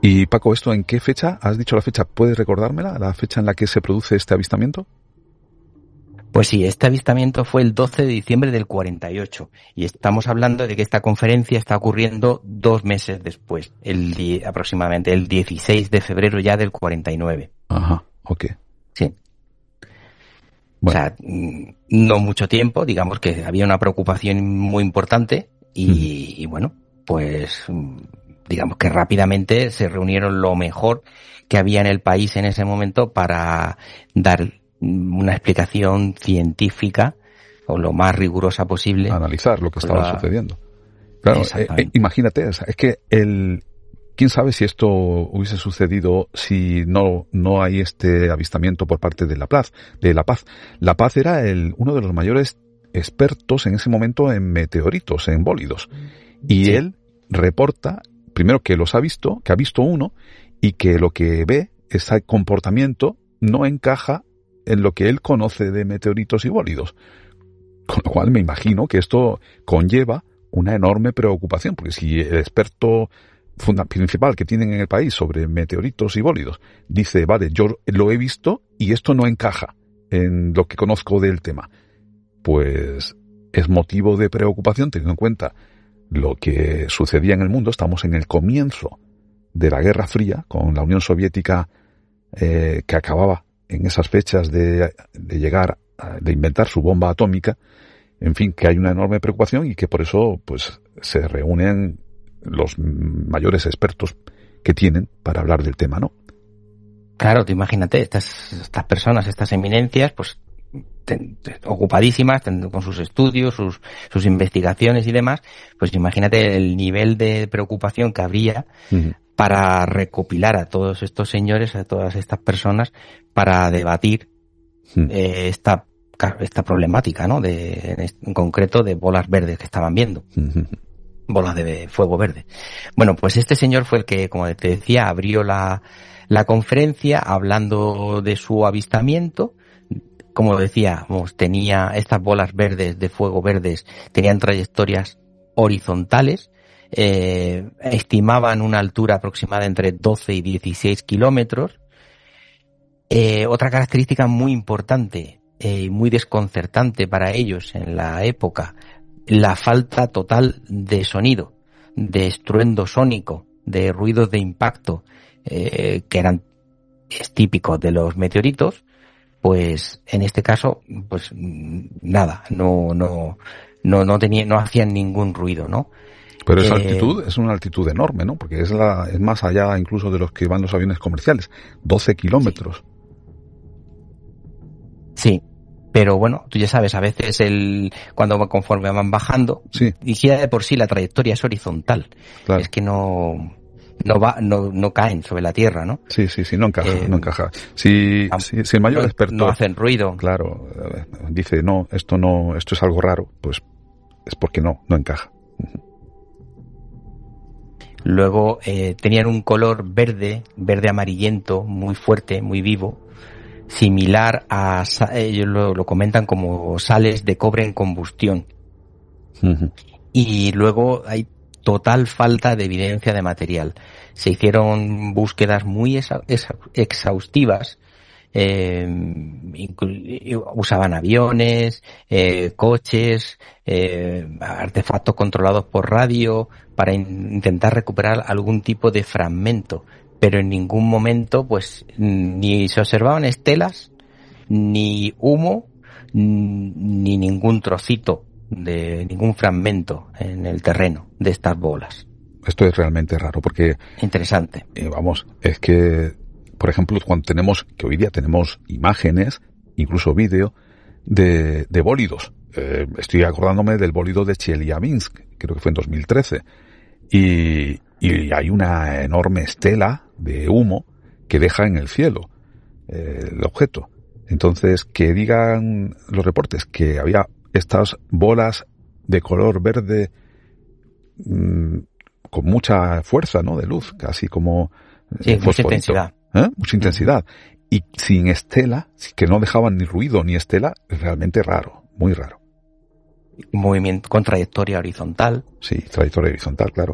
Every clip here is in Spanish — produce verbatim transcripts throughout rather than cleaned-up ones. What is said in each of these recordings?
Y Paco, ¿esto en qué fecha? ¿Has dicho la fecha? ¿Puedes recordármela? ¿La fecha en la que se produce este avistamiento? Pues sí, este avistamiento fue el doce de diciembre del cuarenta y ocho y estamos hablando de que esta conferencia está ocurriendo dos meses después, el di- aproximadamente el dieciséis de febrero ya del cuarenta y nueve. Ajá, ok. Sí. Bueno. O sea, mm, no mucho tiempo, digamos que había una preocupación muy importante y, Mm. y bueno, pues mm, digamos que rápidamente se reunieron lo mejor que había en el país en ese momento para dar una explicación científica o lo más rigurosa posible. Analizar lo que estaba la... sucediendo. Claro, eh, eh, imagínate, es que el, quién sabe si esto hubiese sucedido si no, no hay este avistamiento por parte de La Paz, de La Paz. La Paz era el, uno de los mayores expertos en ese momento en meteoritos, en bólidos. Y Sí. él reporta, primero que los ha visto, que ha visto uno, y que lo que ve, ese comportamiento, no encaja en lo que él conoce de meteoritos y bólidos. Con lo cual me imagino que esto conlleva una enorme preocupación, porque si el experto funda- principal que tienen en el país sobre meteoritos y bólidos dice, vale, yo lo he visto y esto no encaja en lo que conozco del tema, pues es motivo de preocupación teniendo en cuenta lo que sucedía en el mundo. Estamos en el comienzo de la Guerra Fría, con la Unión Soviética eh, que acababa en esas fechas de, de llegar, a, de inventar su bomba atómica. En fin, que hay una enorme preocupación y que por eso pues se reúnen los mayores expertos que tienen para hablar del tema, ¿no? Claro, te imagínate, estas, estas personas, estas eminencias, pues ten, ten, ocupadísimas ten, con sus estudios, sus, sus investigaciones y demás, pues imagínate el nivel de preocupación que habría uh-huh. para recopilar a todos estos señores, a todas estas personas, para debatir uh-huh. eh, esta esta problemática, ¿no? De, en concreto de bolas verdes que estaban viendo. Uh-huh. Bolas de fuego verde. Bueno, pues este señor fue el que, como te decía, abrió la, la conferencia hablando de su avistamiento. Como decíamos, tenía estas bolas verdes de fuego verdes, tenían trayectorias horizontales, eh, estimaban una altura aproximada entre doce y dieciséis kilómetros. Eh, otra característica muy importante y eh, muy desconcertante para ellos en la época, la falta total de sonido, de estruendo sónico, de ruidos de impacto, eh, que eran es típicos de los meteoritos. Pues en este caso, pues nada, no, no, no, no tenía, no hacían ningún ruido, ¿no? Pero esa eh, altitud es una altitud enorme, ¿no? Porque es la, es más allá incluso de los que van los aviones comerciales, doce kilómetros. Sí, pero bueno, tú ya sabes, a veces el cuando conforme van bajando, sí. y ya de por sí la trayectoria es horizontal, claro. es que no no va no no caen sobre la tierra, ¿no? Sí, sí, sí, no encaja, eh, no encaja. Si, si, si el mayor no, experto no hacen ruido, claro, dice no, esto no, esto es algo raro, pues es porque no, no encaja. Luego eh, tenían un color verde, verde amarillento, muy fuerte, muy vivo, similar a, ellos lo, lo comentan como sales de cobre en combustión. Uh-huh. Y luego hay total falta de evidencia de material. Se hicieron búsquedas muy exa, exa, exhaustivas, eh, inclu- usaban aviones, eh, coches, eh, artefactos controlados por radio para in- intentar recuperar algún tipo de fragmento, pero en ningún momento pues ni se observaban estelas, ni humo, ni ningún trocito de ningún fragmento en el terreno de estas bolas. Esto es realmente raro porque interesante. Eh, vamos, es que por ejemplo, cuando tenemos, que hoy día tenemos imágenes, incluso vídeo, de, de bólidos. Eh, estoy acordándome del bólido de Chelyabinsk, creo que fue en dos mil trece. Y, y hay una enorme estela de humo que deja en el cielo eh, el objeto. Entonces, que digan los reportes que había estas bolas de color verde mmm, con mucha fuerza, ¿no? De luz, casi como sí, eh, mucha intensidad. ¿Eh? Mucha intensidad. Y sin estela, que no dejaban ni ruido ni estela, es realmente raro, muy raro. Movimiento con trayectoria horizontal. Sí, trayectoria horizontal, claro.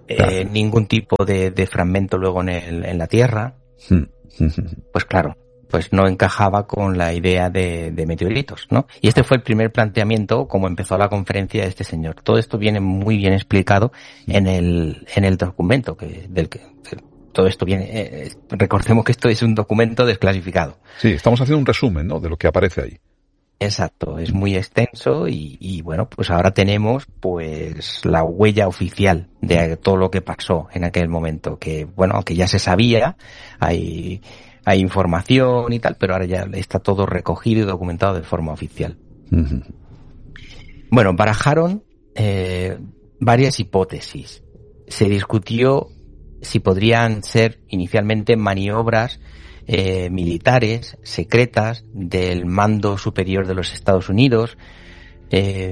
claro. eh, ningún tipo de, de fragmento luego en, el, en la Tierra. Pues claro, pues no encajaba con la idea de, de meteoritos, ¿no? Y este fue el primer planteamiento, como empezó la conferencia de este señor. Todo esto viene muy bien explicado en el, en el documento que, del que, que todo esto viene, eh, recordemos que esto es un documento desclasificado. Sí, estamos haciendo un resumen, ¿no?, de lo que aparece ahí. Exacto, es muy extenso y, y bueno, pues ahora tenemos pues la huella oficial de todo lo que pasó en aquel momento, que bueno, aunque ya se sabía, hay hay información y tal, pero ahora ya está todo recogido y documentado de forma oficial. Uh-huh. Bueno, barajaron eh, varias hipótesis. Se discutió si podrían ser inicialmente maniobras eh, militares, secretas, del mando superior de los Estados Unidos, eh,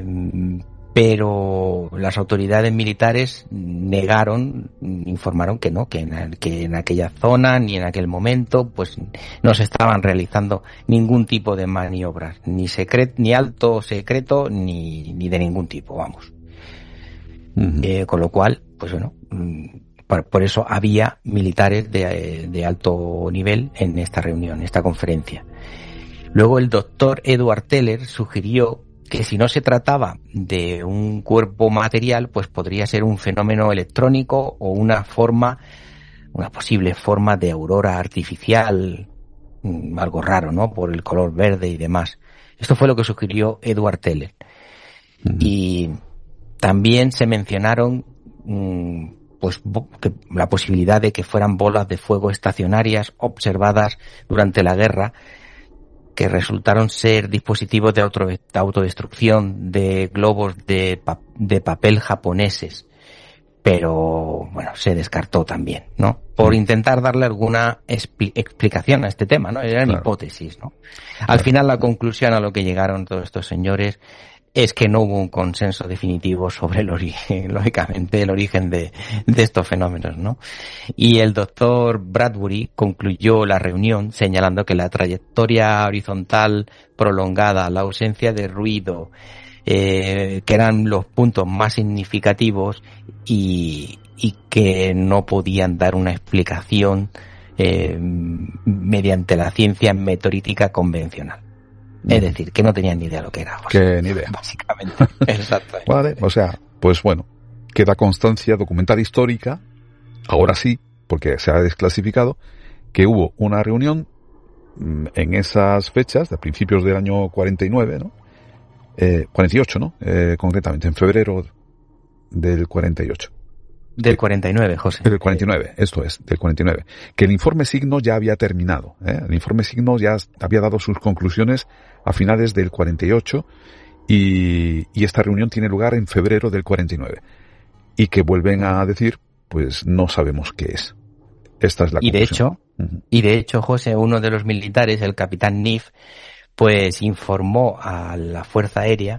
pero las autoridades militares negaron, informaron que no, que en, que en aquella zona ni en aquel momento pues no se estaban realizando ningún tipo de maniobras, ni secret, ni alto secreto, ni, ni de ningún tipo, vamos. Uh-huh. Eh, con lo cual, pues bueno, por, por eso había militares de, de alto nivel en esta reunión, en esta conferencia. Luego el doctor Edward Teller sugirió que si no se trataba de un cuerpo material, pues podría ser un fenómeno electrónico o una forma, una posible forma de aurora artificial, algo raro, ¿no?, por el color verde y demás. Esto fue lo que sugirió Edward Teller. Uh-huh. Y también se mencionaron pues que la posibilidad de que fueran bolas de fuego estacionarias observadas durante la guerra, que resultaron ser dispositivos de auto, de autodestrucción de globos de, pa, de papel japoneses, pero bueno, se descartó también, ¿no? Por intentar darle alguna expli explicación a este tema, ¿no? Eran claro. hipótesis, ¿no? Al claro. final la conclusión a lo que llegaron todos estos señores es que no hubo un consenso definitivo sobre el origen, lógicamente, el origen de, de estos fenómenos, ¿no? Y el doctor Bradbury concluyó la reunión señalando que la trayectoria horizontal prolongada, la ausencia de ruido, eh, que eran los puntos más significativos y, y que no podían dar una explicación eh, mediante la ciencia meteorítica convencional. Es decir, que no tenían ni idea de lo que era. José, que ni idea. Básicamente. Exacto. Vale, o sea, pues bueno, queda constancia documental histórica, ahora sí, porque se ha desclasificado, que hubo una reunión en esas fechas, de principios del año cuarenta y nueve, ¿no? Eh, cuarenta y ocho, ¿no? Eh, concretamente, en febrero del cuarenta y ocho. Del cuarenta y nueve, José. Del cuarenta y nueve, esto es, del cuarenta y nueve. Que el informe Signo ya había terminado, ¿eh? El informe Signo ya había dado sus conclusiones a finales del cuarenta y ocho y, y esta reunión tiene lugar en febrero del cuarenta y nueve. Y que vuelven a decir, pues no sabemos qué es. Esta es la y conclusión. De hecho, uh-huh. Y de hecho, José, uno de los militares, el capitán Neff, pues informó a la Fuerza Aérea,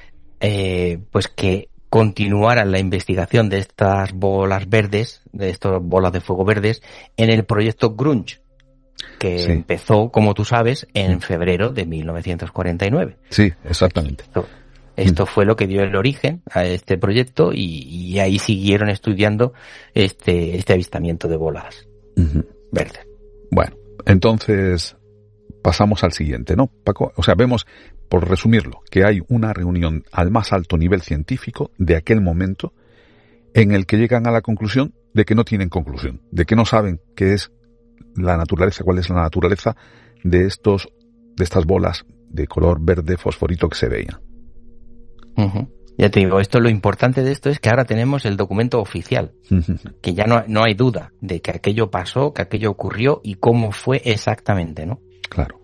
eh, pues que continuaran la investigación de estas bolas verdes, de estas bolas de fuego verdes, en el proyecto Grunge, que sí. empezó, como tú sabes, en febrero de mil novecientos cuarenta y nueve. Sí, exactamente. Esto, esto fue lo que dio el origen a este proyecto y, y ahí siguieron estudiando este, este avistamiento de bolas uh-huh. verdes. Bueno, entonces pasamos al siguiente, ¿no, Paco? O sea, vemos, por resumirlo, que hay una reunión al más alto nivel científico de aquel momento en el que llegan a la conclusión de que no tienen conclusión, de que no saben qué es la naturaleza, cuál es la naturaleza de estos, de estas bolas de color verde fosforito que se veían. Uh-huh. Ya te digo, esto, lo importante de esto es que ahora tenemos el documento oficial, uh-huh. que ya no, no hay duda de que aquello pasó, que aquello ocurrió y cómo fue exactamente, ¿no? Claro.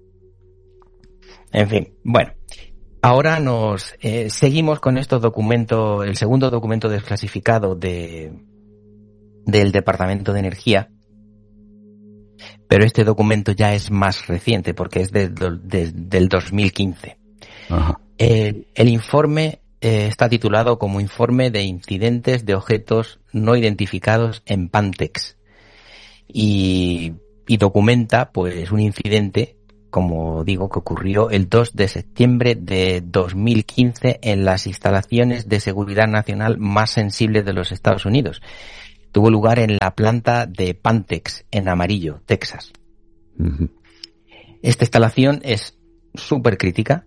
En fin, bueno, ahora nos eh, seguimos con estos documentos, el segundo documento desclasificado de del Departamento de Energía, pero este documento ya es más reciente porque es de, de, del dos mil quince. Ajá. El, el informe eh, está titulado como Informe de Incidentes de Objetos No Identificados en Pantex y, y documenta pues un incidente como digo, que ocurrió el dos de septiembre de dos mil quince en las instalaciones de seguridad nacional más sensibles de los Estados Unidos. Tuvo lugar en la planta de Pantex, en Amarillo, Texas. Uh-huh. Esta instalación es súper crítica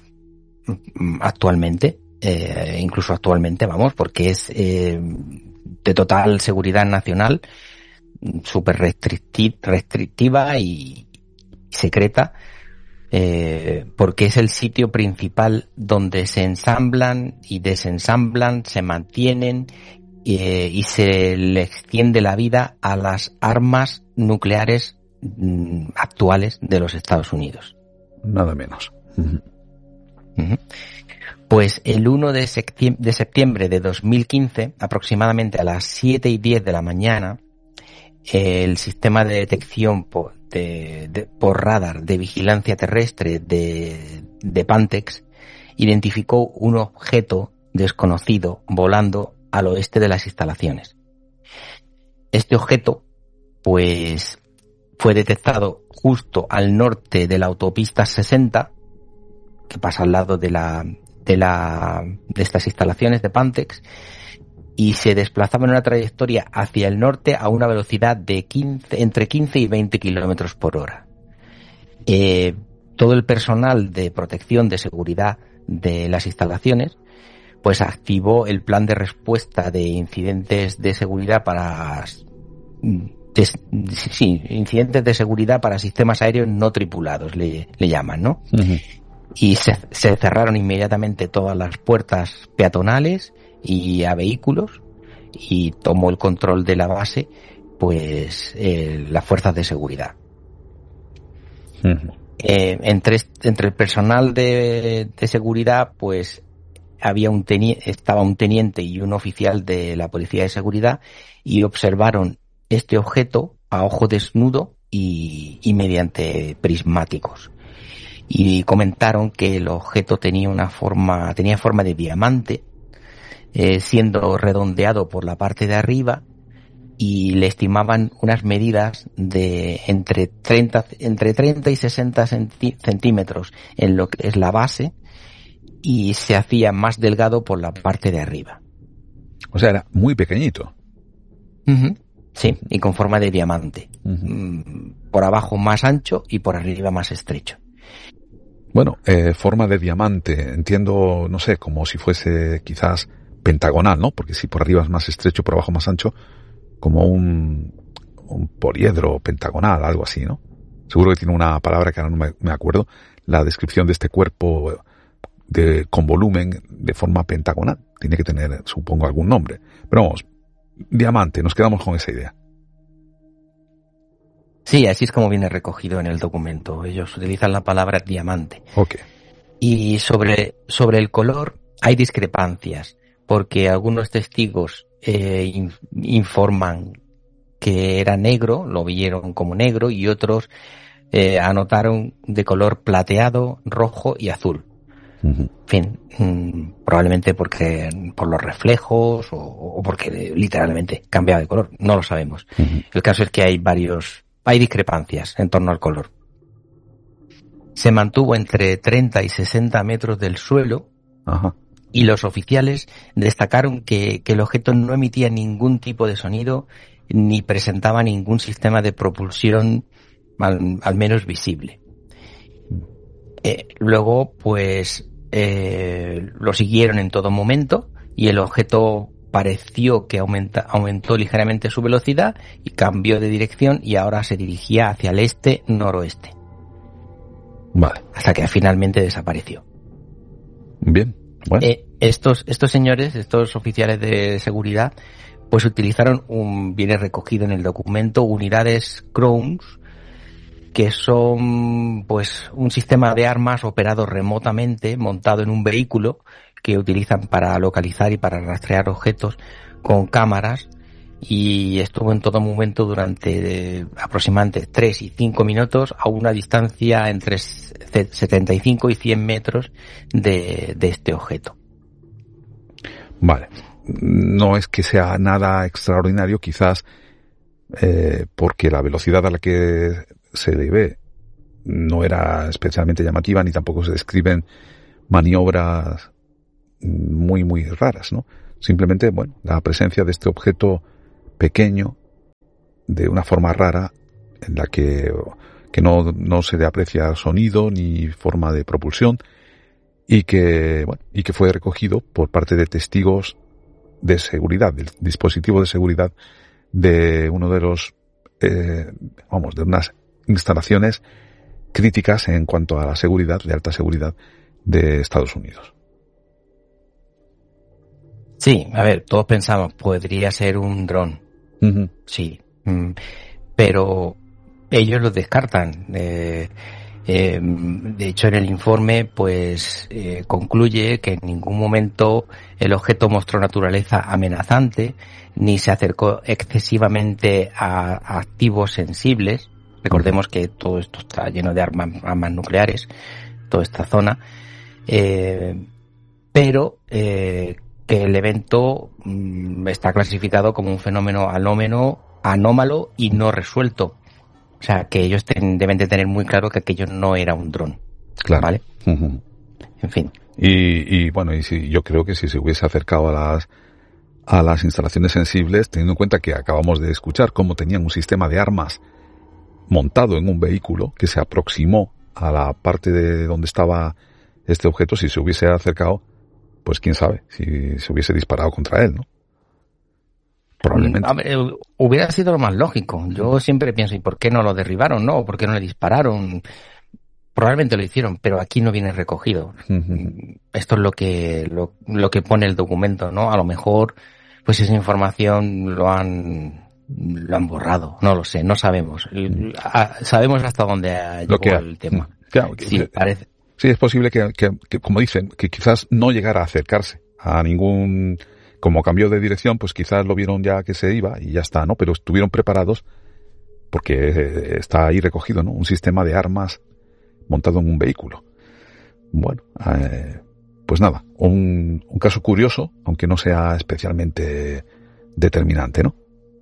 actualmente, eh, incluso actualmente, vamos, porque es eh, de total seguridad nacional, súper restricti- restrictiva y secreta, eh, porque es el sitio principal donde se ensamblan y desensamblan, se mantienen eh, y se le extiende la vida a las armas nucleares mm, actuales de los Estados Unidos. Nada menos. Uh-huh. Uh-huh. Pues el uno de septiembre de dos mil quince, aproximadamente a las siete y diez de la mañana, el sistema de detección por, de, de, por radar de vigilancia terrestre de, de Pantex identificó un objeto desconocido volando al oeste de las instalaciones. Este objeto, pues, fue detectado justo al norte de la autopista sesenta, que pasa al lado de la de la de estas instalaciones de Pantex, y se desplazaba en una trayectoria hacia el norte a una velocidad de quince, entre quince y veinte kilómetros por hora. Eh, todo el personal de protección de seguridad de las instalaciones pues activó el plan de respuesta de incidentes de seguridad para de, sí, incidentes de seguridad para sistemas aéreos no tripulados, le, le llaman, ¿no? Uh-huh. Y se, se cerraron inmediatamente todas las puertas peatonales y a vehículos, y tomó el control de la base pues eh, las fuerzas de seguridad. Uh-huh. Eh, entre, entre el personal de, de seguridad pues había un teniente, estaba un teniente y un oficial de la policía de seguridad, y observaron este objeto a ojo desnudo y, y mediante prismáticos. Y comentaron que el objeto tenía una forma, tenía forma de diamante, eh, siendo redondeado por la parte de arriba, y le estimaban unas medidas de entre treinta, entre treinta y sesenta centímetros en lo que es la base, y se hacía más delgado por la parte de arriba. O sea, era muy pequeñito. Uh-huh. Sí, y con forma de diamante. Uh-huh. Por abajo más ancho y por arriba más estrecho. Bueno, eh, forma de diamante, entiendo, no sé, como si fuese quizás pentagonal, ¿no? Porque si por arriba es más estrecho, por abajo más ancho, como un, un poliedro pentagonal, algo así, ¿no? Seguro que tiene una palabra que ahora no me, me acuerdo, la descripción de este cuerpo de, con volumen de forma pentagonal. Tiene que tener, supongo, algún nombre. Pero vamos, diamante, nos quedamos con esa idea. Sí, así es como viene recogido en el documento. Ellos utilizan la palabra diamante. Okay. Y sobre, sobre el color hay discrepancias, porque algunos testigos eh, in, informan que era negro, lo vieron como negro, y otros eh, anotaron de color plateado, rojo y azul. Uh-huh. En fin, mmm, probablemente porque por los reflejos o, o porque literalmente cambiaba de color, no lo sabemos. Uh-huh. El caso es que hay varios Hay discrepancias en torno al color. Se mantuvo entre treinta y sesenta metros del suelo. Ajá. Y los oficiales destacaron que, que el objeto no emitía ningún tipo de sonido ni presentaba ningún sistema de propulsión al, al menos visible. Eh, luego, pues, eh, lo siguieron en todo momento y el objeto pareció que aumenta, aumentó ligeramente su velocidad y cambió de dirección, y ahora se dirigía hacia el este-noroeste. Vale. Hasta que finalmente desapareció. Bien. Bueno. Eh, estos, estos señores, estos oficiales de seguridad, pues utilizaron un, viene recogido en el documento, unidades Crowns, que son pues un sistema de armas operado remotamente, montado en un vehículo, que utilizan para localizar y para rastrear objetos con cámaras, y estuvo en todo momento durante eh, aproximadamente tres y cinco minutos a una distancia entre setenta y cinco y cien metros de, de este objeto. Vale. No es que sea nada extraordinario, quizás eh, porque la velocidad a la que se le ve no era especialmente llamativa ni tampoco se describen maniobras muy, muy raras, ¿no? Simplemente, bueno, la presencia de este objeto pequeño, de una forma rara, en la que, que no, no se le aprecia sonido ni forma de propulsión, y que, bueno, y que fue recogido por parte de testigos de seguridad, del dispositivo de seguridad de uno de los, eh, vamos, de unas instalaciones críticas en cuanto a la seguridad, de alta seguridad de Estados Unidos. Sí, a ver, todos pensamos, podría ser un dron. Uh-huh. Sí, pero ellos lo descartan. Eh, eh, de hecho, en el informe, pues, eh, concluye que en ningún momento el objeto mostró naturaleza amenazante, ni se acercó excesivamente a, a activos sensibles. Recordemos que todo esto está lleno de armas, armas nucleares, toda esta zona. Eh, pero eh, que el evento mmm, está clasificado como un fenómeno anómeno, anómalo y no resuelto. O sea, que ellos ten, deben de tener muy claro que aquello no era un dron. Claro. ¿Vale? Uh-huh. En fin. Y, y bueno, y si, yo creo que si se hubiese acercado a las a las instalaciones sensibles, teniendo en cuenta que acabamos de escuchar cómo tenían un sistema de armas montado en un vehículo que se aproximó a la parte de donde estaba este objeto, si se hubiese acercado, pues quién sabe, si se hubiese disparado contra él, ¿no? Probablemente. A ver, hubiera sido lo más lógico. Yo siempre pienso, ¿y por qué no lo derribaron? ¿No? ¿Por qué no le dispararon? Probablemente lo hicieron, pero aquí no viene recogido. Uh-huh. Esto es lo que lo, lo que pone el documento, ¿no? A lo mejor, pues esa información lo han lo han borrado. No lo sé, no sabemos. Uh-huh. Sabemos hasta dónde ha llegado que, el tema. Claro, sí, que, parece. Sí, es posible que, que, que, como dicen, que quizás no llegara a acercarse a ningún... Como cambió de dirección, pues quizás lo vieron ya que se iba y ya está, ¿no? Pero estuvieron preparados porque está ahí recogido, ¿no? Un sistema de armas montado en un vehículo. Bueno, eh, pues nada, un, un caso curioso, aunque no sea especialmente determinante, ¿no?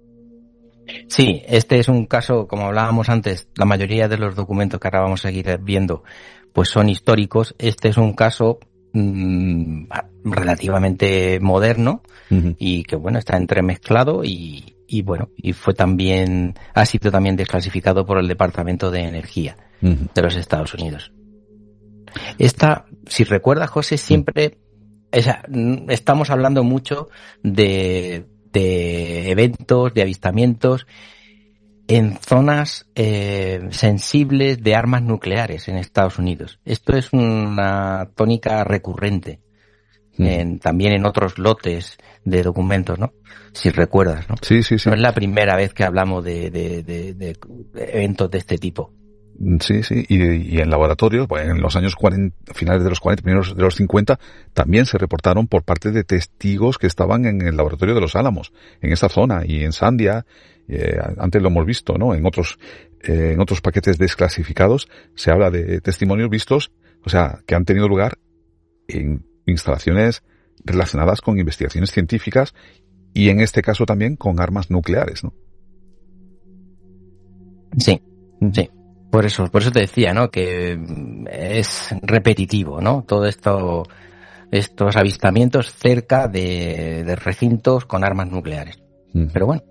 Sí, este es un caso, como hablábamos antes, la mayoría de los documentos que ahora vamos a seguir viendo, pues son históricos. Este es un caso mmm, relativamente moderno, uh-huh, y que, bueno, está entremezclado y, y, bueno, y fue también, ha sido también desclasificado por el Departamento de Energía, uh-huh, de los Estados Unidos. Esta, si recuerdas, José, siempre, uh-huh, o sea, estamos hablando mucho de, de eventos, de avistamientos en zonas eh, sensibles de armas nucleares en Estados Unidos. Esto es una tónica recurrente, mm, en, también en otros lotes de documentos, ¿no? Si recuerdas, ¿no? Sí, sí, sí. No es la primera vez que hablamos de, de, de, de eventos de este tipo. Sí, sí, y, y en laboratorios, pues en los años cuarenta, finales de los cuarenta, primeros de los cincuenta, también se reportaron por parte de testigos que estaban en el laboratorio de Los Álamos, en esa zona, y en Sandia, eh, antes lo hemos visto, ¿no? En otros, eh, en otros paquetes desclasificados se habla de testimonios vistos, o sea, que han tenido lugar en instalaciones relacionadas con investigaciones científicas y en este caso también con armas nucleares, ¿no? Sí, mm. sí. Por eso, por eso te decía, ¿no? Que es repetitivo, ¿no? Todo esto, estos avistamientos cerca de, de recintos con armas nucleares. Mm. Pero bueno.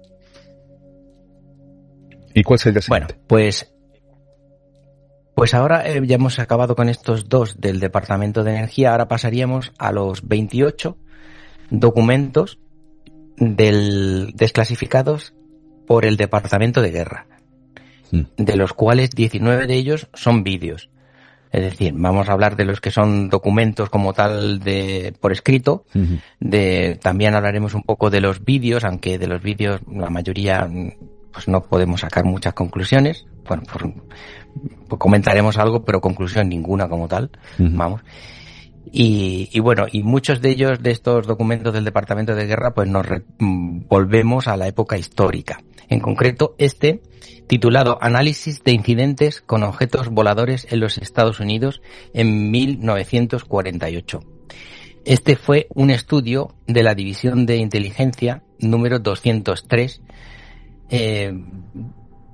¿Y cuál sería el siguiente? Bueno, pues, pues ahora eh, ya hemos acabado con estos dos del Departamento de Energía. Ahora pasaríamos a los veintiocho documentos del, desclasificados por el Departamento de Guerra, de los cuales diecinueve de ellos son vídeos. Es decir, vamos a hablar de los que son documentos como tal de por escrito. Uh-huh. De, también hablaremos un poco de los vídeos, aunque de los vídeos la mayoría pues no podemos sacar muchas conclusiones. Bueno, por, pues comentaremos algo, pero conclusión ninguna como tal. Uh-huh. Vamos. Y, y bueno, y muchos de ellos, de estos documentos del Departamento de Guerra, pues nos re, volvemos a la época histórica. En concreto, este, titulado Análisis de incidentes con objetos voladores en los Estados Unidos en mil novecientos cuarenta y ocho. Este fue un estudio de la División de Inteligencia número doscientos tres, eh,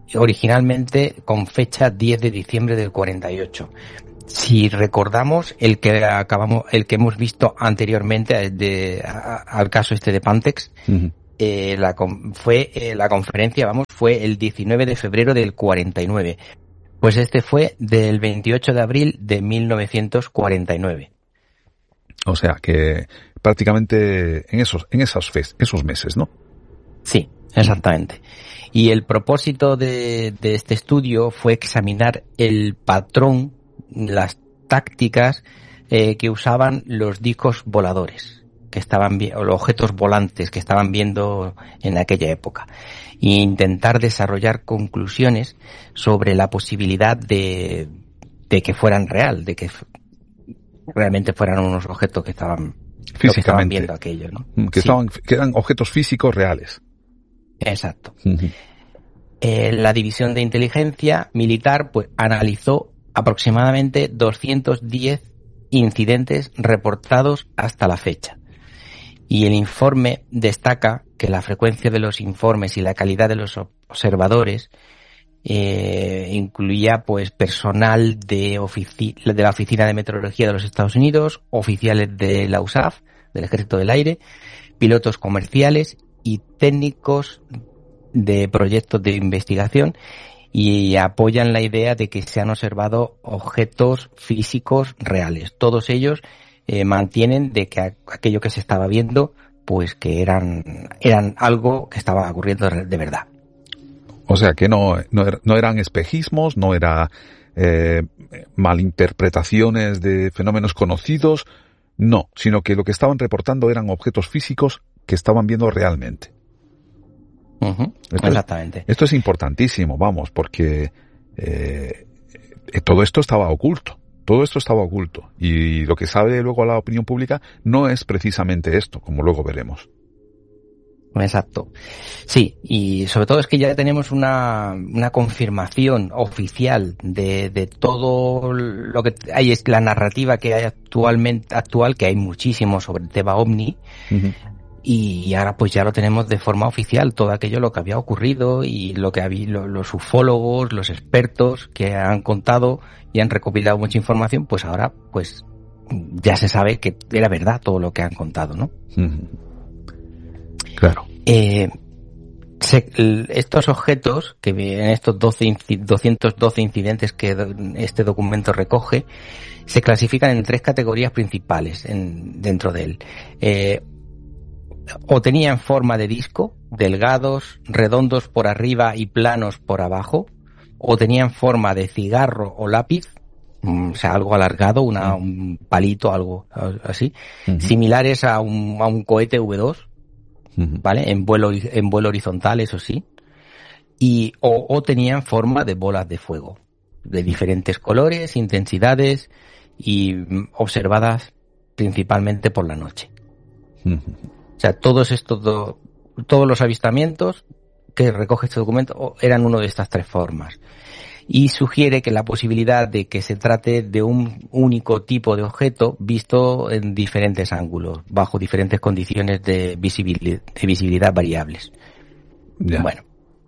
originalmente con fecha diez de diciembre del cuarenta y ocho. Si recordamos el que acabamos, el que hemos visto anteriormente de, a, al caso este de Pantex, uh-huh. eh, la, fue eh, la conferencia, vamos, fue el diecinueve de febrero del cuarenta y nueve. Pues este fue del veintiocho de abril de mil novecientos cuarenta y nueve. O sea que prácticamente en esos, en esas fes, esos meses, ¿no? Sí, exactamente. Y el propósito de, de este estudio fue examinar el patrón, las tácticas eh, que usaban los discos voladores, que estaban o los objetos volantes que estaban viendo en aquella época, e intentar desarrollar conclusiones sobre la posibilidad de, de que fueran real, de que realmente fueran unos objetos que estaban, físicamente, que estaban viendo aquello, ¿no? Que, sí. estaban, que eran objetos físicos reales. Exacto. Uh-huh. Eh, la división de inteligencia militar pues analizó aproximadamente doscientos diez incidentes reportados hasta la fecha. Y el informe destaca que la frecuencia de los informes y la calidad de los observadores eh, incluía pues personal de, ofici- de la Oficina de Meteorología de los Estados Unidos, oficiales de la U S A F, del Ejército del Aire, pilotos comerciales y técnicos de proyectos de investigación, y apoyan la idea de que se han observado objetos físicos reales. Todos ellos eh, mantienen de que aquello que se estaba viendo, pues que eran eran algo que estaba ocurriendo de verdad. O sea que no no, er, no eran espejismos, no era eh, malinterpretaciones de fenómenos conocidos, no, sino que lo que estaban reportando eran objetos físicos que estaban viendo realmente. Uh-huh, esto exactamente. Es, esto es importantísimo, vamos, porque eh, todo esto estaba oculto, todo esto estaba oculto, y lo que sabe luego la opinión pública no es precisamente esto, como luego veremos. Exacto. Sí, y sobre todo es que ya tenemos una, una confirmación oficial de, de todo lo que hay, es la narrativa que hay actualmente, actual, que hay muchísimo sobre el tema OVNI. Uh-huh. Y ahora pues ya lo tenemos de forma oficial, todo aquello lo que había ocurrido y lo que había, lo, los ufólogos, los expertos que han contado y han recopilado mucha información, pues ahora pues ya se sabe que era verdad todo lo que han contado, ¿no? Mm. Claro. Eh, se, estos objetos, que en estos doce, doscientos doce incidentes que este documento recoge, se clasifican en tres categorías principales en, dentro de él. Eh, o tenían forma de disco, delgados, redondos por arriba y planos por abajo, o tenían forma de cigarro o lápiz, o sea, algo alargado, una, un palito, algo así, uh-huh. similares a un, a un cohete V dos, uh-huh. ¿vale? En vuelo, en vuelo horizontal, eso sí, y, o, o tenían forma de bolas de fuego, de diferentes colores, intensidades y observadas principalmente por la noche. Uh-huh. O sea, todos estos do, todos los avistamientos que recoge este documento eran uno de estas tres formas. Y sugiere que la posibilidad de que se trate de un único tipo de objeto visto en diferentes ángulos, bajo diferentes condiciones de visibilidad, de visibilidad variables. Ya. Bueno.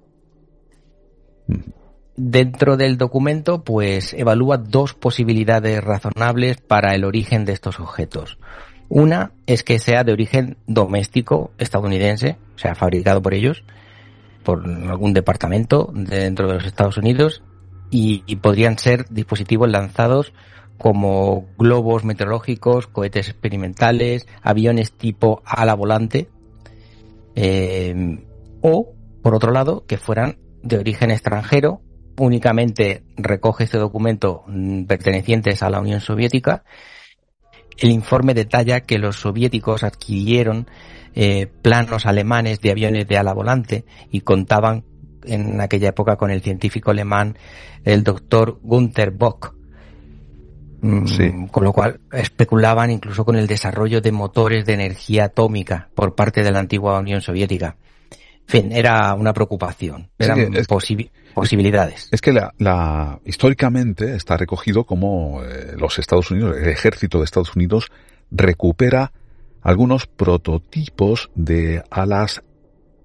Dentro del documento, pues, evalúa dos posibilidades razonables para el origen de estos objetos. Una es que sea de origen doméstico estadounidense, o sea, fabricado por ellos, por algún departamento dentro de los Estados Unidos, y, y podrían ser dispositivos lanzados como globos meteorológicos, cohetes experimentales, aviones tipo ala volante, eh, o, por otro lado, que fueran de origen extranjero. Únicamente recoge este documento mmm, pertenecientes a la Unión Soviética. El informe detalla que los soviéticos adquirieron eh, planos alemanes de aviones de ala volante y contaban en aquella época con el científico alemán, el doctor Günther Bock. Sí. Con lo cual especulaban incluso con el desarrollo de motores de energía atómica por parte de la antigua Unión Soviética. En fin, era una preocupación, eran sí, es, posi- posibilidades. Es, es que la, la históricamente está recogido como eh, los Estados Unidos, el ejército de Estados Unidos recupera algunos prototipos de alas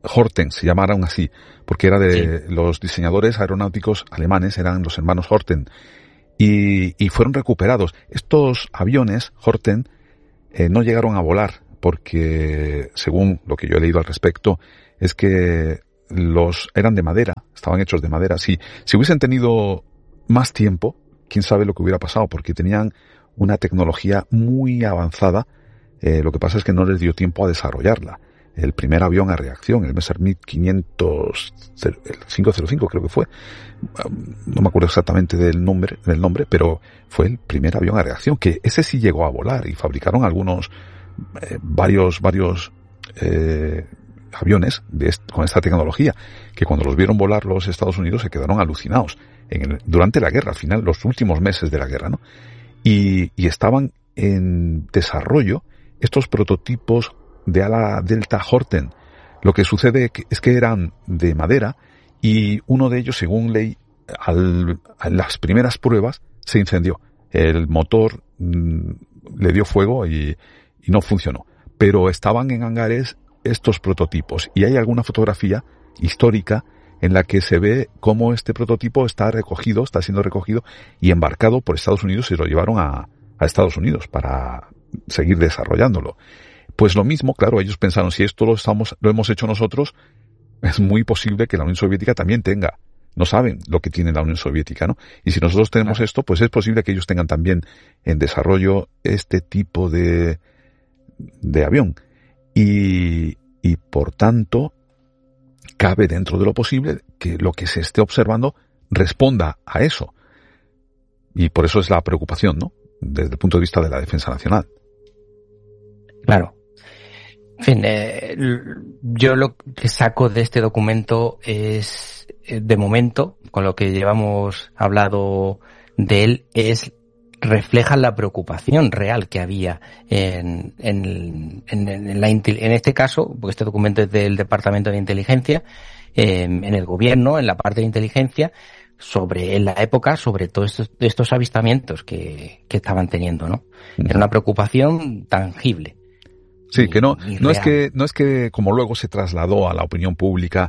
Horten, se llamaron así, porque era de Sí. los diseñadores aeronáuticos alemanes, eran los hermanos Horten, y, y fueron recuperados. Estos aviones, Horten, eh, no llegaron a volar, porque según lo que yo he leído al respecto, es que los eran de madera, estaban hechos de madera. Si, si hubiesen tenido más tiempo, quién sabe lo que hubiera pasado, porque tenían una tecnología muy avanzada. Eh, lo que pasa es que no les dio tiempo a desarrollarla. El primer avión a reacción, el Messerschmitt quinientos, el quinientos cinco creo que fue, no me acuerdo exactamente del nombre, del nombre, pero fue el primer avión a reacción, que ese sí llegó a volar, y fabricaron algunos, eh, varios, varios eh, aviones de est- con esta tecnología, que cuando los vieron volar los Estados Unidos se quedaron alucinados en el, durante la guerra, al final, los últimos meses de la guerra, ¿no? Y, y estaban en desarrollo estos prototipos de ala Delta Horten. Lo que sucede es que eran de madera, y uno de ellos, según leí, al, a las primeras pruebas se incendió. El motor mmm, le dio fuego y, y no funcionó. Pero estaban en hangares estos prototipos, y hay alguna fotografía histórica en la que se ve cómo este prototipo está recogido, está siendo recogido y embarcado por Estados Unidos, y lo llevaron a, a Estados Unidos para seguir desarrollándolo. Pues lo mismo, claro, ellos pensaron, si esto lo estamos, lo hemos hecho nosotros, es muy posible que la Unión Soviética también tenga. No saben lo que tiene la Unión Soviética, ¿no? Y si nosotros tenemos Claro. esto, pues es posible que ellos tengan también en desarrollo este tipo de, de avión. Y, y por tanto, cabe dentro de lo posible que lo que se esté observando responda a eso. Y por eso es la preocupación, ¿no? Desde el punto de vista de la defensa nacional. Claro. En fin, eh, yo lo que saco de este documento es, de momento, con lo que llevamos hablado de él, es refleja la preocupación real que había en, en, en, en, la, en este caso, porque este documento es del Departamento de Inteligencia, eh, en el gobierno, en la parte de inteligencia, sobre, en la época, sobre todos estos, estos avistamientos que, que estaban teniendo, ¿no? Uh-huh. Era una preocupación tangible. Sí, que no, no es que, no es que como luego se trasladó a la opinión pública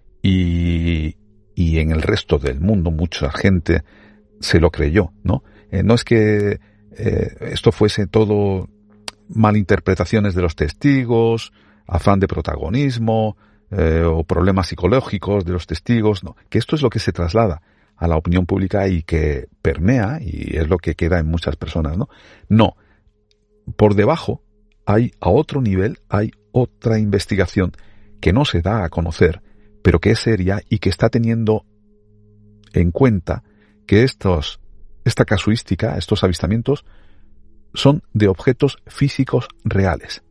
y, y en el resto del mundo mucha gente se lo creyó, ¿no? Eh, no es que eh, esto fuese todo malinterpretaciones de los testigos, afán de protagonismo, eh, o problemas psicológicos de los testigos, no. Que esto es lo que se traslada a la opinión pública y que permea, y es lo que queda en muchas personas, ¿no? No. Por debajo hay, a otro nivel, hay otra investigación que no se da a conocer, pero que es seria y que está teniendo en cuenta que estos, esta casuística, estos avistamientos, son de objetos físicos reales.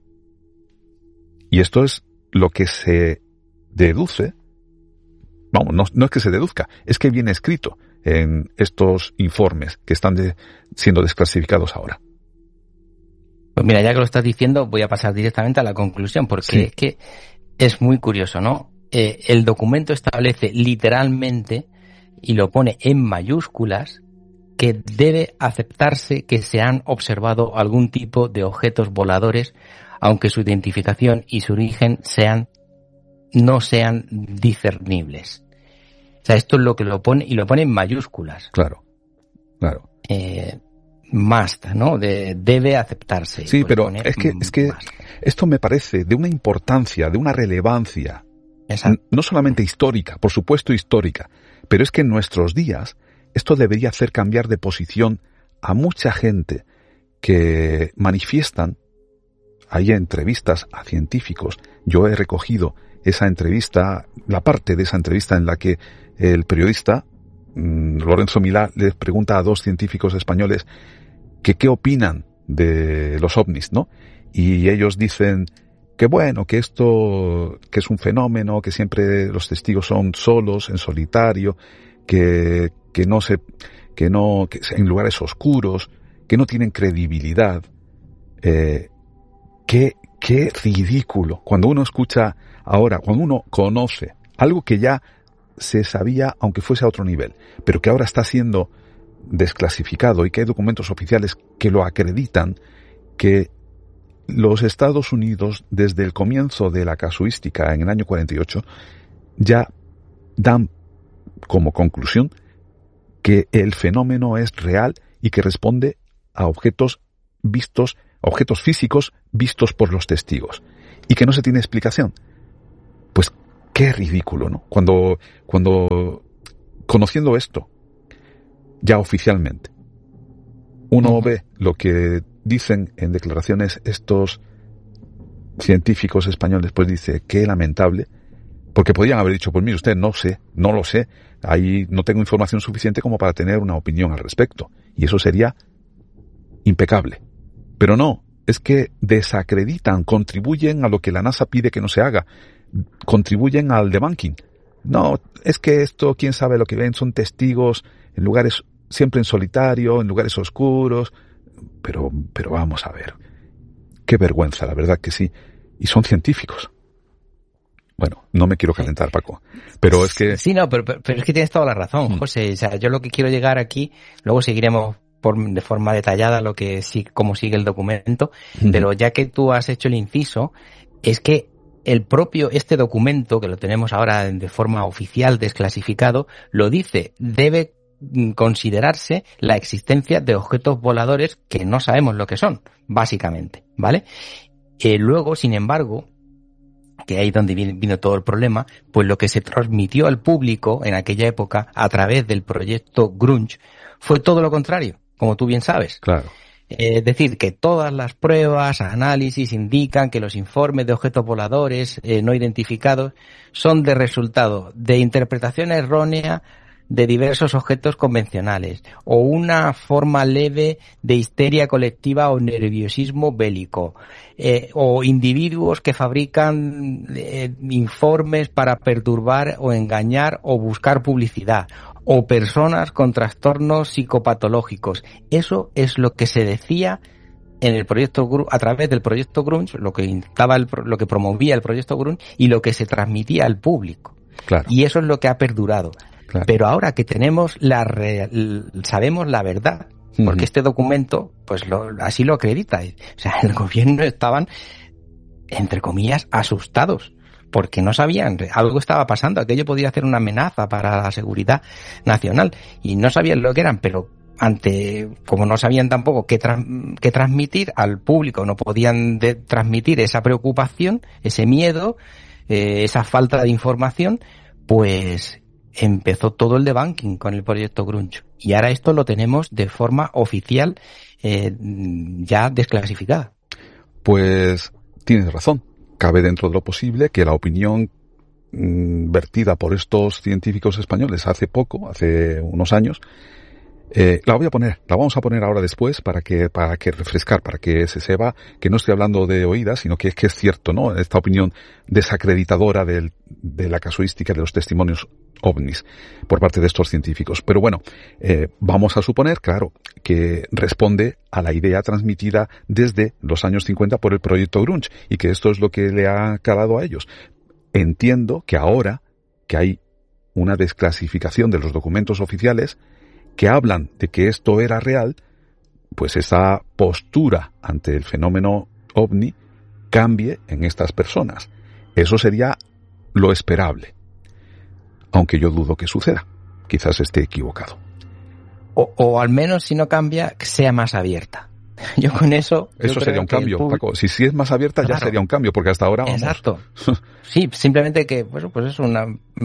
Y esto es lo que se deduce, vamos, no, no es que se deduzca, es que viene escrito en estos informes que están de, siendo desclasificados ahora. Pues mira, ya que lo estás diciendo, voy a pasar directamente a la conclusión, porque sí. es que es muy curioso, ¿no? Eh, el documento establece literalmente, y lo pone en mayúsculas, que debe aceptarse que se han observado algún tipo de objetos voladores, aunque su identificación y su origen sean no sean discernibles. O sea, esto es lo que lo pone, y lo pone en mayúsculas. Claro, claro. Eh, must, ¿no? De, debe aceptarse. Sí, pero es que, es que esto me parece de una importancia, de una relevancia, Exacto. no solamente histórica, por supuesto histórica, pero es que en nuestros días esto debería hacer cambiar de posición a mucha gente que manifiestan. Hay entrevistas a científicos. Yo he recogido esa entrevista, la parte de esa entrevista en la que el periodista mmm, Lorenzo Milá les pregunta a dos científicos españoles que qué opinan de los ovnis, ¿no? Y ellos dicen que bueno, que esto, que es un fenómeno, que siempre los testigos son solos, en solitario, que, que no se, que no, que en lugares oscuros, que no tienen credibilidad. Eh, qué, qué ridículo. Cuando uno escucha ahora, cuando uno conoce algo que ya se sabía, aunque fuese a otro nivel, pero que ahora está siendo desclasificado y que hay documentos oficiales que lo acreditan, que los Estados Unidos, desde el comienzo de la casuística en el año cuarenta y ocho, ya dan como conclusión que el fenómeno es real y que responde a objetos vistos, objetos físicos vistos por los testigos, y que no se tiene explicación. Pues qué ridículo, ¿no? Cuando, cuando conociendo esto, ya oficialmente, uno uh-huh. ve lo que dicen en declaraciones estos científicos españoles, pues dice, qué lamentable, porque podrían haber dicho, pues mire usted, no sé, no lo sé, ahí no tengo información suficiente como para tener una opinión al respecto, y eso sería impecable. Pero no, es que desacreditan, contribuyen a lo que la NASA pide que no se haga, contribuyen al debunking. No, es que esto, quién sabe lo que ven, son testigos en lugares siempre en solitario, en lugares oscuros, pero, pero vamos a ver. Qué vergüenza, la verdad que sí. Y son científicos. Bueno, no me quiero calentar, Paco, pero es que... Sí, no, pero, pero, pero es que tienes toda la razón, José. O sea, yo lo que quiero llegar aquí, luego seguiremos por, de forma detallada lo que sí, cómo sigue el documento, uh-huh. pero ya que tú has hecho el inciso, es que el propio, este documento, que lo tenemos ahora de forma oficial desclasificado, lo dice, debe considerarse la existencia de objetos voladores que no sabemos lo que son, básicamente, ¿vale? Eh, luego, sin embargo, que ahí donde vino todo el problema, pues lo que se transmitió al público en aquella época a través del proyecto Grunge fue todo lo contrario, como tú bien sabes. Claro. Eh, es decir, que todas las pruebas, análisis indican que los informes de objetos voladores eh, no identificados son de resultado de interpretación errónea de diversos objetos convencionales, o una forma leve de histeria colectiva o nerviosismo bélico, eh, o individuos que fabrican eh, informes para perturbar o engañar o buscar publicidad, o personas con trastornos psicopatológicos. Eso es lo que se decía en el proyecto a través del proyecto Grunge, lo que instaba el, lo que promovía el proyecto Grunge y lo que se transmitía al público. Claro. Y eso es lo que ha perdurado. Claro. Pero ahora que tenemos la re, sabemos la verdad, porque uh-huh. este documento pues lo, así lo acredita. O sea, el gobierno estaban, entre comillas, asustados, porque no sabían, algo estaba pasando, aquello podía ser una amenaza para la seguridad nacional, y no sabían lo que eran, pero ante, como no sabían tampoco qué, tra- qué transmitir al público, no podían de- transmitir esa preocupación, ese miedo, eh, esa falta de información, pues empezó todo el debunking con el proyecto Grunge. Y ahora esto lo tenemos de forma oficial, eh, ya desclasificada. Pues tienes razón. Cabe dentro de lo posible que la opinión mmm, vertida por estos científicos españoles hace poco, hace unos años, eh, la voy a poner, la vamos a poner ahora después para que, para que refrescar, para que se sepa que no estoy hablando de oídas, sino que es que es cierto, ¿no? Esta opinión desacreditadora del, de la casuística de los testimonios ovnis por parte de estos científicos. Pero bueno, eh, vamos a suponer, claro, que responde a la idea transmitida desde los años cincuenta por el proyecto Grunge y que esto es lo que le ha calado a ellos. Entiendo que ahora que hay una desclasificación de los documentos oficiales que hablan de que esto era real, pues esa postura ante el fenómeno ovni cambie en estas personas. Eso sería lo esperable. Aunque yo dudo que suceda. Quizás esté equivocado. O, o al menos, si no cambia, que sea más abierta. Yo con eso... Eso sería un cambio, público... Paco. Si, si es más abierta, claro, ya sería un cambio, porque hasta ahora vamos... Exacto. Sí, simplemente que, bueno, pues es una...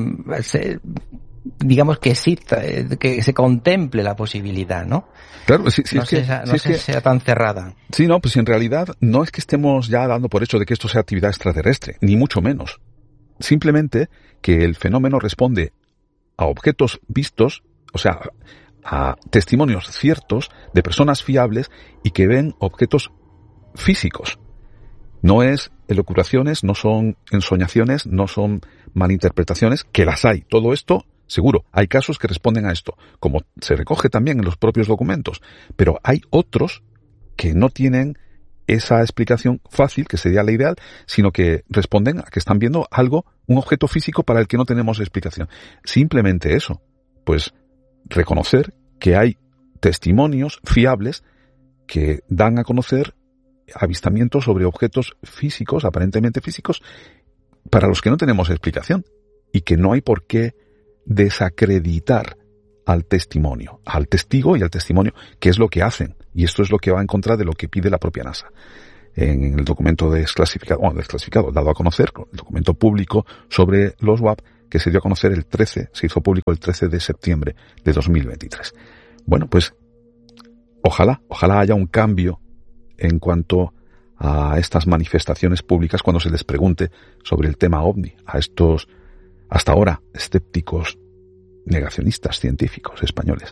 digamos que exista, que se contemple la posibilidad, ¿no? Claro, sí, sí, no es se, que, no sí se es que, sea tan cerrada. Sí, no, pues en realidad no es que estemos ya dando por hecho de que esto sea actividad extraterrestre, ni mucho menos. Simplemente que el fenómeno responde a objetos vistos, o sea, a testimonios ciertos de personas fiables y que ven objetos físicos. No es elucubraciones, no son ensoñaciones, no son malinterpretaciones, que las hay. Todo esto, seguro, hay casos que responden a esto, como se recoge también en los propios documentos. Pero hay otros que no tienen esa explicación fácil, que sería la ideal, sino que responden a que están viendo algo, un objeto físico para el que no tenemos explicación. Simplemente eso. Pues reconocer que hay testimonios fiables que dan a conocer avistamientos sobre objetos físicos, aparentemente físicos, para los que no tenemos explicación y que no hay por qué desacreditar al testimonio, al testigo y al testimonio, que es lo que hacen. Y esto es lo que va en contra de lo que pide la propia NASA. En el documento desclasificado, bueno, desclasificado, dado a conocer, el documento público sobre los W A P, que se dio a conocer el trece, se hizo público el trece de septiembre de dos mil veintitrés. Bueno, pues ojalá, ojalá haya un cambio en cuanto a estas manifestaciones públicas cuando se les pregunte sobre el tema OVNI a estos, hasta ahora, escépticos negacionistas científicos españoles.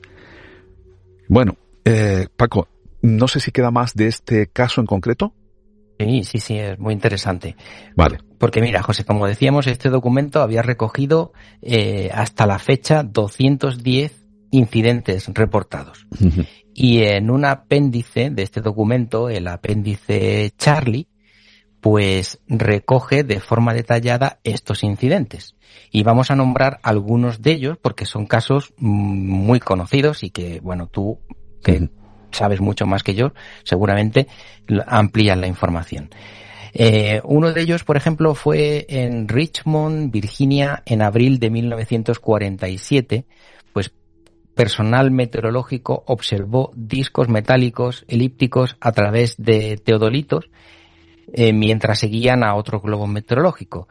Bueno, eh, Paco, no sé si queda más de este caso en concreto. Sí, sí, sí, es muy interesante. Vale. Porque mira, José, como decíamos, este documento había recogido eh, hasta la fecha doscientos diez incidentes reportados. Uh-huh. Y en un apéndice de este documento, el apéndice Charlie, pues recoge de forma detallada estos incidentes. Y vamos a nombrar algunos de ellos porque son casos muy conocidos y que, bueno, tú que uh-huh. sabes mucho más que yo, seguramente amplías la información. Eh, uno de ellos, por ejemplo, fue en Richmond, Virginia, en abril de mil novecientos cuarenta y siete, pues personal meteorológico observó discos metálicos elípticos a través de teodolitos eh, mientras seguían a otro globo meteorológico.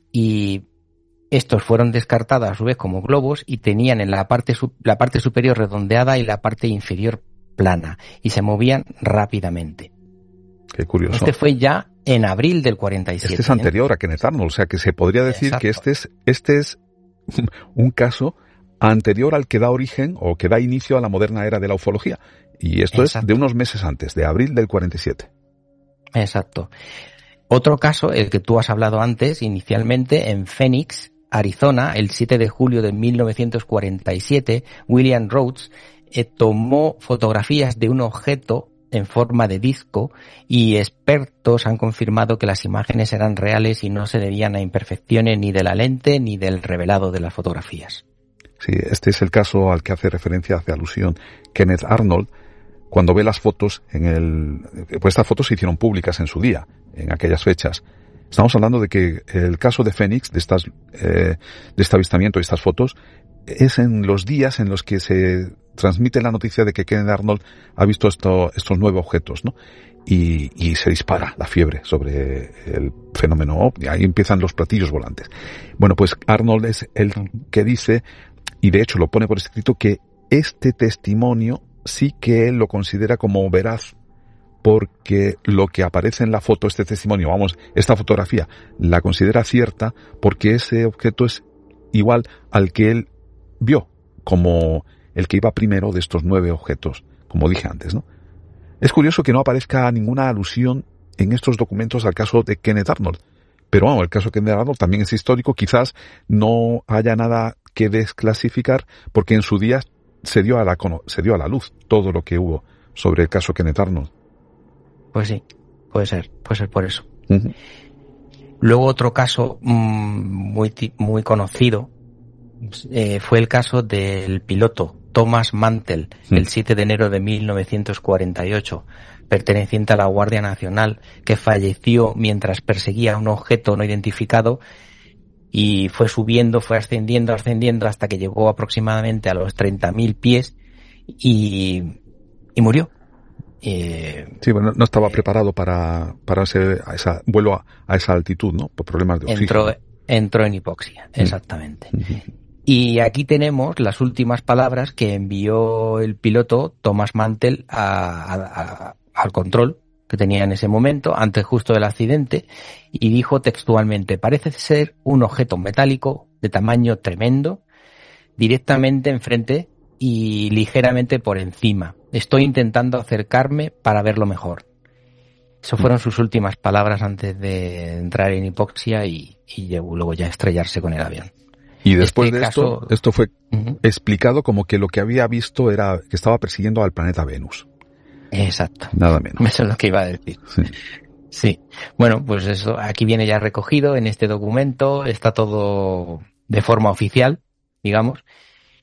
Y estos fueron descartados a su vez como globos y tenían en la parte, la parte superior redondeada y la parte inferior plana y se movían rápidamente. Qué curioso. Este fue ya en abril del cuarenta y siete. Este es anterior ¿eh? a Kenneth Arnold, o sea que se podría decir Exacto. que este es, este es un caso anterior al que da origen o que da inicio a la moderna era de la ufología. Y esto Exacto. es de unos meses antes, de abril del cuarenta y siete. Exacto. Otro caso, el que tú has hablado antes, inicialmente en Phoenix, Arizona, el siete de julio de mil novecientos cuarenta y siete, William Rhodes eh, tomó fotografías de un objeto en forma de disco y expertos han confirmado que las imágenes eran reales y no se debían a imperfecciones ni de la lente ni del revelado de las fotografías. Sí, este es el caso al que hace referencia, hace alusión Kenneth Arnold, cuando ve las fotos en el... Pues estas fotos se hicieron públicas en su día, en aquellas fechas. Estamos hablando de que el caso de Phoenix, de estas, eh, de este avistamiento, de estas fotos, es en los días en los que se transmite la noticia de que Kenneth Arnold ha visto esto, estos nueve objetos, ¿no? Y, y se dispara la fiebre sobre el fenómeno OVNI. Ahí empiezan los platillos volantes. Bueno, pues Arnold es el que dice, y de hecho lo pone por escrito, que este testimonio sí que él lo considera como veraz, porque lo que aparece en la foto, este testimonio, vamos, esta fotografía, la considera cierta porque ese objeto es igual al que él vio, como el que iba primero de estos nueve objetos, como dije antes, ¿no? Es curioso que no aparezca ninguna alusión en estos documentos al caso de Kenneth Arnold, pero vamos, el caso de Kenneth Arnold también es histórico, quizás no haya nada que desclasificar, porque en su día se dio a la, se dio a la luz todo lo que hubo sobre el caso Kenneth Arnold. Pues sí, puede ser, puede ser por eso. Uh-huh. Luego otro caso mmm, muy, muy conocido eh, fue el caso del piloto Thomas Mantell, uh-huh. el siete de enero de mil novecientos cuarenta y ocho, perteneciente a la Guardia Nacional, que falleció mientras perseguía un objeto no identificado y fue subiendo, fue ascendiendo, ascendiendo hasta que llegó aproximadamente a los treinta mil pies y, y murió. Eh, sí, bueno, no estaba preparado para, para ese a esa, vuelo a, a esa altitud, ¿no? Por problemas de oxígeno. Entró, entró en hipoxia, exactamente. Mm. Y aquí tenemos las últimas palabras que envió el piloto Thomas Mantell a, a, a, al control que tenía en ese momento, antes justo del accidente, y dijo textualmente: parece ser un objeto metálico de tamaño tremendo, directamente enfrente y ligeramente por encima. Estoy intentando acercarme para verlo mejor. Esas fueron sus últimas palabras antes de entrar en hipoxia y, y luego ya estrellarse con el avión. Y después este de caso, esto, esto fue uh-huh. explicado como que lo que había visto era que estaba persiguiendo al planeta Venus. Exacto. Nada menos. Eso es lo que iba a decir. Sí. Sí. Bueno, pues eso aquí viene ya recogido en este documento, está todo de forma oficial, digamos.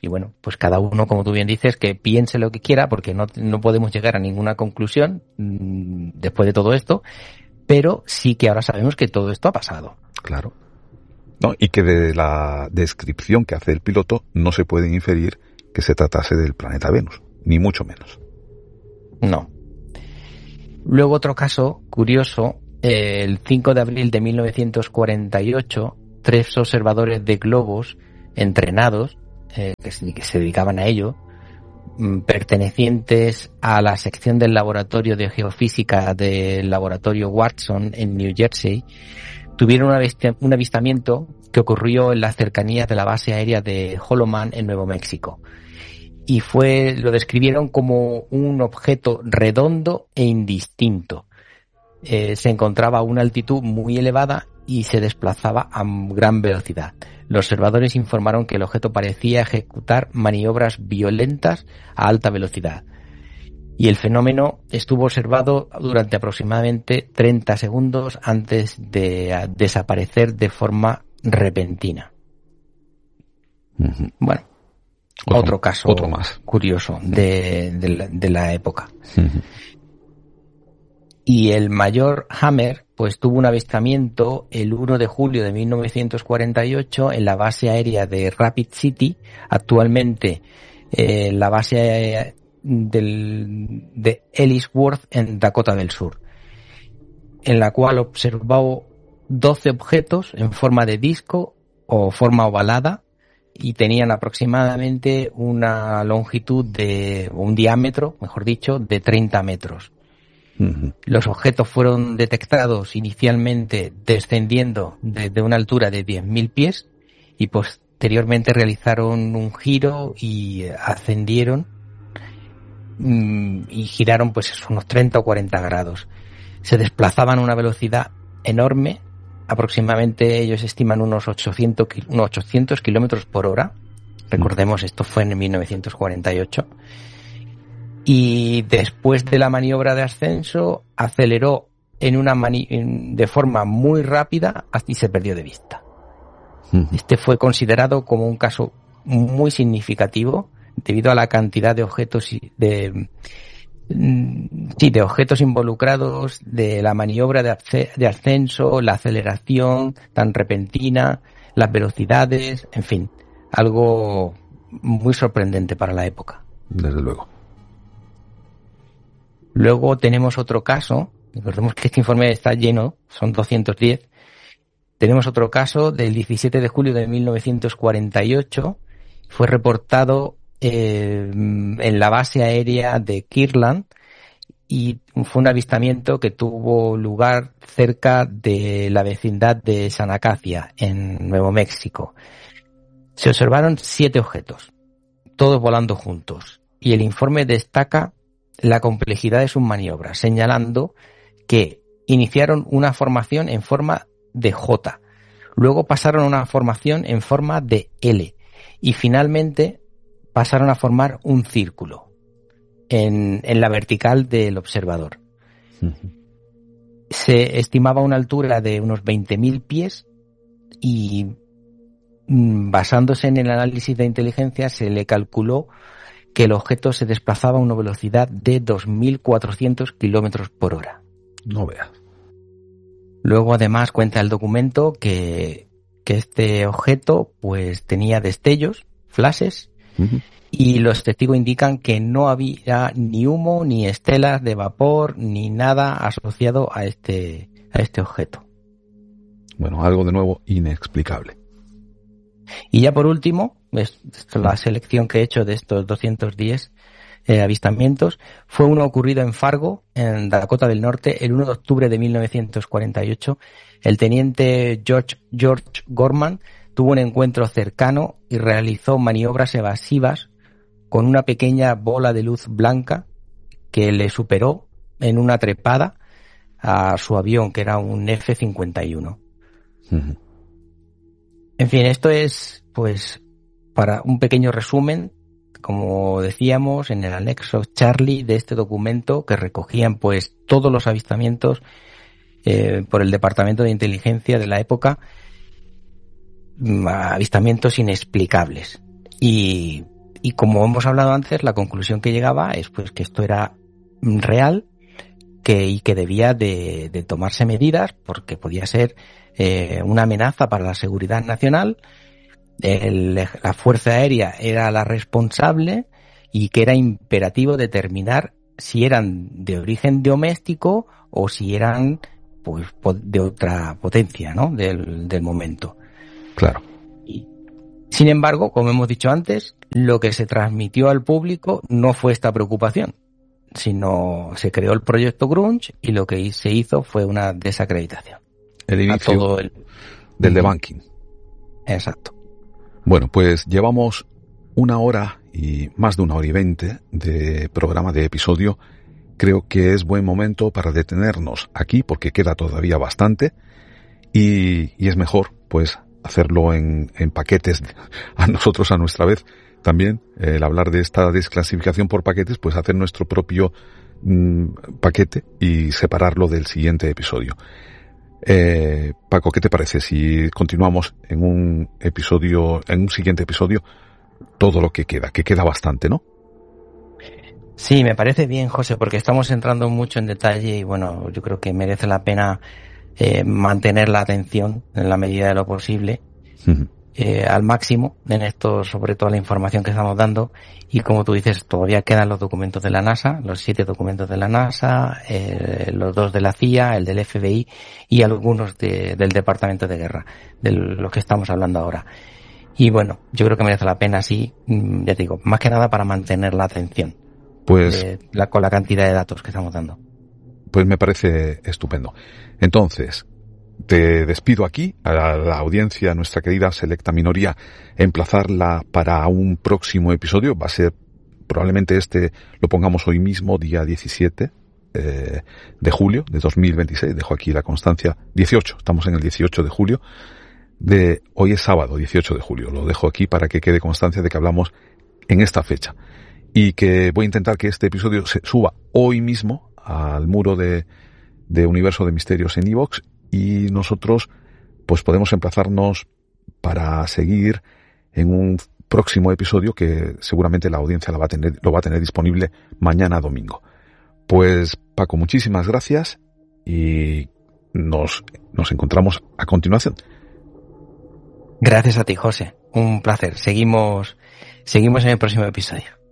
Y bueno, pues cada uno, como tú bien dices, que piense lo que quiera, porque no, no podemos llegar a ninguna conclusión mmm, después de todo esto, pero sí que ahora sabemos que todo esto ha pasado. Claro. No, y que de la descripción que hace el piloto no se puede inferir que se tratase del planeta Venus, ni mucho menos. No. Luego otro caso curioso, eh, el cinco de abril de mil novecientos cuarenta y ocho, tres observadores de globos entrenados, eh, que, se, que se dedicaban a ello, m, pertenecientes a la sección del laboratorio de geofísica del laboratorio Watson en New Jersey, tuvieron un, avist- un avistamiento que ocurrió en las cercanías de la base aérea de Holloman en Nuevo México. Y fue, lo describieron como un objeto redondo e indistinto. Eh, se encontraba a una altitud muy elevada y se desplazaba a gran velocidad. Los observadores informaron que el objeto parecía ejecutar maniobras violentas a alta velocidad. Y el fenómeno estuvo observado durante aproximadamente treinta segundos antes de desaparecer de forma repentina. Uh-huh. Bueno, otro, otro caso otro más curioso de, de, la, de la época. Uh-huh. Y el mayor Hammer pues tuvo un avistamiento el uno de julio de mil novecientos cuarenta y ocho en la base aérea de Rapid City, actualmente eh, la base aérea del, de Ellsworth en Dakota del Sur, en la cual observó doce objetos en forma de disco o forma ovalada y tenían aproximadamente una longitud de, o un diámetro, mejor dicho, de treinta metros. Uh-huh. Los objetos fueron detectados inicialmente descendiendo desde una altura de diez mil pies y posteriormente realizaron un giro y ascendieron mmm, y giraron pues unos treinta o cuarenta grados. Se desplazaban a una velocidad enorme, aproximadamente ellos estiman unos ochocientos, unos ochocientos kilómetros por hora. Recordemos, esto fue en mil novecientos cuarenta y ocho. Y después de la maniobra de ascenso, aceleró en una mani- en, de forma muy rápida y se perdió de vista. Uh-huh. Este fue considerado como un caso muy significativo debido a la cantidad de objetos de, sí, de objetos involucrados, de la maniobra de, asc- de ascenso, la aceleración tan repentina, las velocidades, en fin, algo muy sorprendente para la época. Desde luego. Luego tenemos otro caso, recordemos que este informe está lleno, son doscientos diez. Tenemos otro caso del diecisiete de julio de mil novecientos cuarenta y ocho, fue reportado eh, en la base aérea de Kirtland y fue un avistamiento que tuvo lugar cerca de la vecindad de San Acacia, en Nuevo México. Se observaron siete objetos, todos volando juntos, y el informe destaca la complejidad de sus maniobras, señalando que iniciaron una formación en forma de J, luego pasaron a una formación en forma de L y finalmente pasaron a formar un círculo en, en la vertical del observador. Uh-huh. Se estimaba una altura de unos veinte mil pies y basándose en el análisis de inteligencia se le calculó que el objeto se desplazaba a una velocidad de dos mil cuatrocientos kilómetros por hora. No veas. Luego, además, cuenta el documento que, que este objeto pues tenía destellos, flashes, uh-huh. y los testigos indican que no había ni humo, ni estelas de vapor, ni nada asociado a este, a este objeto. Bueno, algo de nuevo inexplicable. Y ya por último, es la selección que he hecho de estos doscientos diez eh, avistamientos, fue uno ocurrido en Fargo, en Dakota del Norte, el uno de octubre de mil novecientos cuarenta y ocho. El teniente George, George Gorman tuvo un encuentro cercano y realizó maniobras evasivas con una pequeña bola de luz blanca que le superó en una trepada a su avión, que era un F cincuenta y uno. Uh-huh. En fin, esto es, pues, para un pequeño resumen, como decíamos, en el anexo Charlie de este documento que recogían, pues, todos los avistamientos eh, por el Departamento de Inteligencia de la época, avistamientos inexplicables. Y y como hemos hablado antes, la conclusión que llegaba es pues que esto era real, que y que debía de, de tomarse medidas porque podía ser eh, una amenaza para la seguridad nacional. El, la Fuerza Aérea era la responsable y que era imperativo determinar si eran de origen doméstico o si eran pues de otra potencia, ¿no? Del, del momento. Claro. Y, sin embargo, como hemos dicho antes, lo que se transmitió al público no fue esta preocupación, sino se creó el proyecto Grunge y lo que se hizo fue una desacreditación. El inicio a todo el... del debunking. Exacto. Bueno, pues llevamos una hora y más de una hora y veinte de programa, de episodio. Creo que es buen momento para detenernos aquí porque queda todavía bastante y, y es mejor pues hacerlo en, en paquetes a nosotros a nuestra vez también. El hablar de esta desclasificación por paquetes, pues hacer nuestro propio mmm, paquete y separarlo del siguiente episodio. Eh, Paco, ¿qué te parece si continuamos en un episodio, en un siguiente episodio, todo lo que queda, que queda bastante, ¿no? Sí, me parece bien, José, porque estamos entrando mucho en detalle y bueno, yo creo que merece la pena eh, mantener la atención en la medida de lo posible, uh-huh. eh, al máximo en esto, sobre todo la información que estamos dando. Y como tú dices, todavía quedan los documentos de la NASA, los siete documentos de la NASA, eh, los dos de la C I A, el del F B I y algunos de, del Departamento de Guerra, de los que estamos hablando ahora. Y bueno, yo creo que merece la pena, sí, ya te digo, más que nada para mantener la atención. Pues de la, con la cantidad de datos que estamos dando. Pues me parece estupendo. Entonces, te despido aquí a la, la audiencia, a nuestra querida selecta minoría, emplazarla para un próximo episodio. Va a ser, probablemente este lo pongamos hoy mismo, día diecisiete eh, de julio de dos mil veintiséis. Dejo aquí la constancia. dieciocho, estamos en el dieciocho de julio. De, hoy es sábado, dieciocho de julio. Lo dejo aquí para que quede constancia de que hablamos en esta fecha. Y que voy a intentar que este episodio se suba hoy mismo al muro de, de Universo de Misterios en iVoox y nosotros pues podemos emplazarnos para seguir en un próximo episodio que seguramente la audiencia la va a tener, lo va a tener disponible mañana domingo. Pues Paco, muchísimas gracias y nos, nos encontramos a continuación. Gracias a ti, José. Un placer. Seguimos, seguimos en el próximo episodio.